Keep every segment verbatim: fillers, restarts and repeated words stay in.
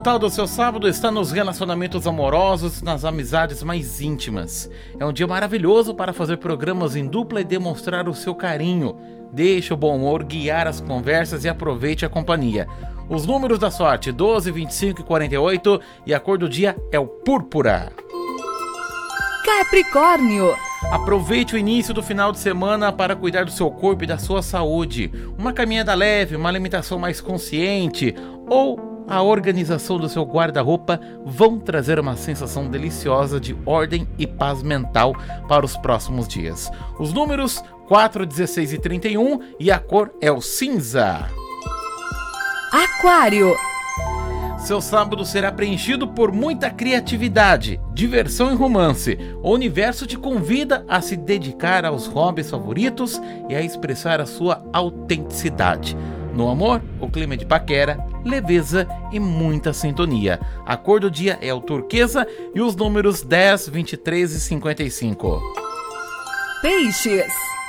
O tal do seu sábado está nos relacionamentos amorosos, nas amizades mais íntimas. É um dia maravilhoso para fazer programas em dupla e demonstrar o seu carinho. Deixe o bom humor guiar as conversas e aproveite a companhia. Os números da sorte: doze, vinte e cinco e quarenta e oito, e a cor do dia é o púrpura. Capricórnio. Aproveite o início do final de semana para cuidar do seu corpo e da sua saúde. Uma caminhada leve, uma alimentação mais consciente ou a organização do seu guarda-roupa vão trazer uma sensação deliciosa de ordem e paz mental para os próximos dias. Os números quatro, dezesseis e trinta e um, e a cor é o cinza. Aquário. Seu sábado será preenchido por muita criatividade, diversão e romance. O universo te convida a se dedicar aos hobbies favoritos e a expressar a sua autenticidade. No amor, o clima é de paquera, leveza e muita sintonia. A cor do dia é o turquesa e os números dez, vinte e três e cinquenta e cinco. Peixes.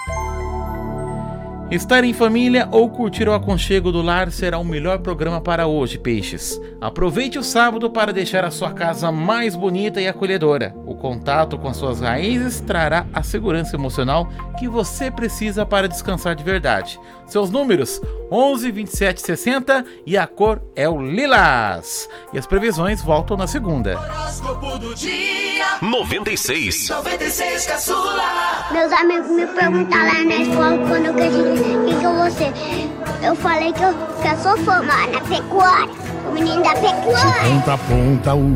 Estar em família ou curtir o aconchego do lar será o melhor programa para hoje, peixes. Aproveite o sábado para deixar a sua casa mais bonita e acolhedora. O contato com as suas raízes trará a segurança emocional que você precisa para descansar de verdade. Seus números: onze, vinte e sete e sessenta, e a cor é o lilás. E as previsões voltam na segunda. Horóscopo do dia noventa e seis. noventa e seis caçula. Meus amigos me perguntaram lá na escola quando eu cresci, quem que eu vou ser? Eu falei que eu, que eu sou formada na pecuária, o menino da pecuária. Ponta a ponta, o